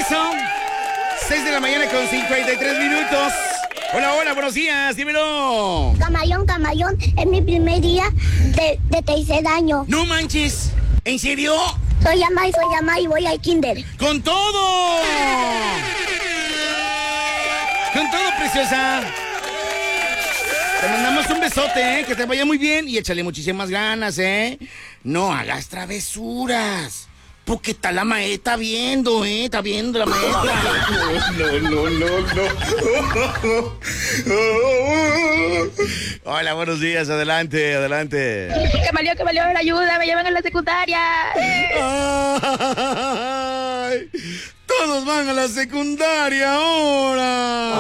eso. 6 de la mañana con 53 minutos. Hola, hola, buenos días, dímelo. Camaleón, es mi primer día de tercer año. No manches, ¿en serio? Soy Amay y voy al kinder. ¡Con todo! ¡Con todo, preciosa! Te mandamos un besote, que te vaya muy bien y échale muchísimas ganas, No hagas travesuras. Porque está la maestra viendo, está viendo la maestra. No. Hola, buenos días, adelante. Camaleón, ayuda, me llevan a la secundaria. Ay, todos van a la secundaria ahora.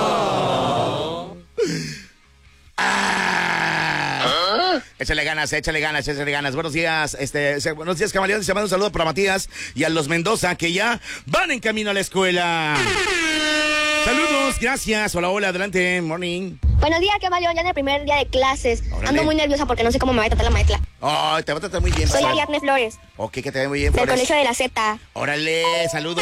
Échale ganas. Buenos días, buenos días, camaleones. Se manda un saludo para Matías y a los Mendoza que ya van en camino a la escuela. Saludos, gracias. Hola, adelante, morning. Buenos días, Camaleón, ya en el primer día de clases. Órale. Ando muy nerviosa porque no sé cómo me va a tratar la maestra. Ay, te va a tratar muy bien. Soy ¿verdad? Ariadne Flores, Ok, que te vaya muy bien, del Flores. Colegio de la Z. Órale, saludos.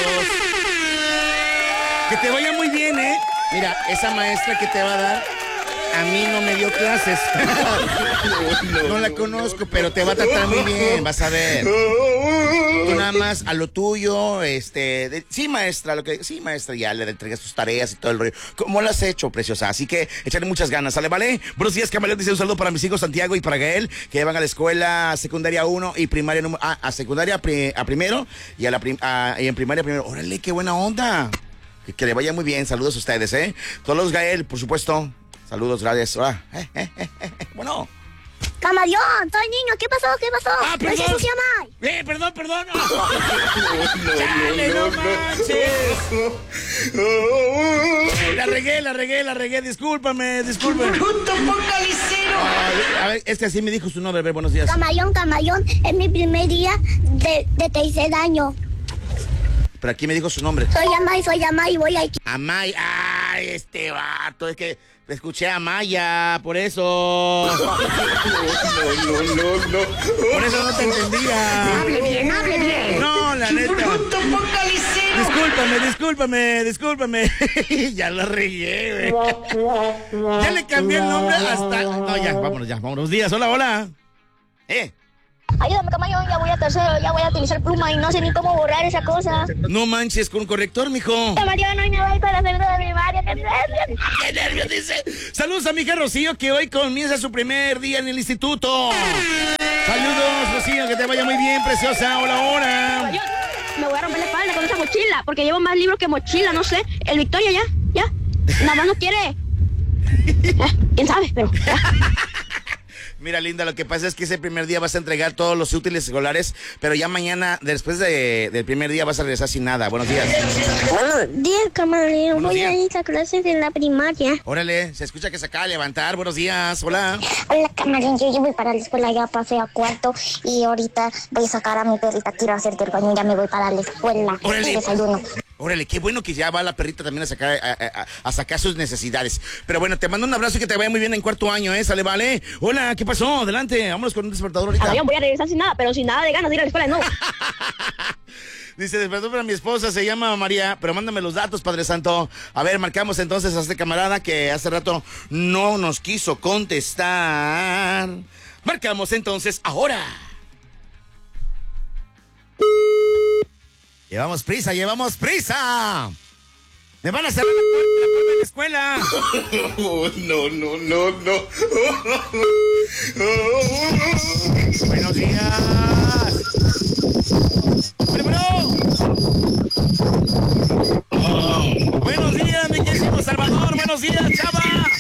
Que te vaya muy bien, Mira, esa maestra que te va a dar, a mí no me dio clases. No la conozco, pero te va a tratar muy bien, vas a ver. Tú nada más a lo tuyo, sí, maestra, ya le entregas tus tareas y todo el rollo. ¿Cómo lo has hecho, preciosa? Así que échale muchas ganas, ¿sale, vale? Buenos días, camaleón, dice un saludo para mis hijos Santiago y para Gael, que van a la escuela secundaria 1 y primaria a secundaria a primero y y en primaria primero. Órale, qué buena onda. Que le vaya muy bien, saludos a ustedes, Todos los Gael, por supuesto. Saludos, gracias. Hola. Bueno. Camaleón, soy niño, ¿qué pasó? Perdón. Ese se llama. Perdón. Chale, no manches. La regué, discúlpame. ¡Puto focalicero! A ver, así me dijo su nombre, a ver, buenos días. Camaleón, es mi primer día de tercer año. Pero aquí me dijo su nombre. Soy Amay y voy al kinder. Amay, este vato, es que escuché a Maya, por eso. No. Por eso no te entendía. ¡Hable bien! No, la neta. ¡Puto focalicero! Discúlpame. Ya lo regué, güey. Ya le cambié el nombre hasta... No, ya, vámonos. Días, hola. Ayúdame, Camaleón, ya voy a tercero, ya voy a utilizar pluma y no sé ni cómo borrar esa cosa. No manches, con un corrector, mijo. Camaleón, hoy me voy para la segunda de primaria, qué nervios. ¡Qué nervios, dice! Saludos a mi hija Rocío, que hoy comienza su primer día en el instituto. Saludos, Rocío, que te vaya muy bien, preciosa. Hola. Me voy a romper la espalda con esa mochila, porque llevo más libros que mochila, no sé. El Victoria ya. Nada más no quiere. ¿Quién sabe? Pero ya. Mira, linda, lo que pasa es que ese primer día vas a entregar todos los útiles escolares, pero ya mañana, después del primer día, vas a regresar sin nada. Buenos días. Buenos días, Camaleón. Buenos Voy días. a ir a clases de la primaria. Órale, se escucha que se acaba de levantar. Buenos días, hola. Hola, Camaleón, yo voy para la escuela, ya pasé a cuarto y ahorita voy a sacar a mi perrita, quiero hacer del baño, ya me voy para la escuela. Órale. Desayuno. Órale, qué bueno que ya va la perrita también a sacar sus necesidades. Pero bueno, te mando un abrazo y que te vaya muy bien en cuarto año, ¿sale, vale? Hola, ¿qué pasó? Adelante, vámonos con un despertador ahorita. Camaleón, voy a regresar sin nada, pero sin nada de ganas de ir a la escuela, no. Dice, despertó para mi esposa, se llama María, pero mándame los datos, Padre Santo. A ver, marcamos entonces a este camarada que hace rato no nos quiso contestar. Marcamos entonces ahora. Llevamos prisa. Me van a cerrar la escuela. No. Buenos días. Buenos días, mi querido Salvador. Buenos días, chava.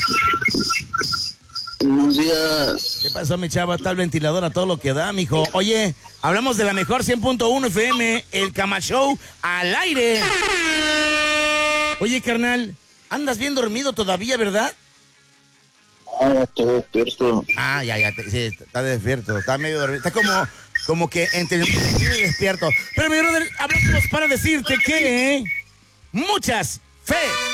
Buenos días. ¿Qué pasó, mi chava? Está el ventilador a todo lo que da, mijo. Oye, hablamos de la mejor 100.1 FM, el Cama Show al aire. Oye, carnal, andas bien dormido todavía, ¿verdad? Ah, estoy despierto. Ah, ya, sí, está despierto, está medio dormido, está como que entre dormido y despierto. Pero mi brother, hablamos para decirte que muchas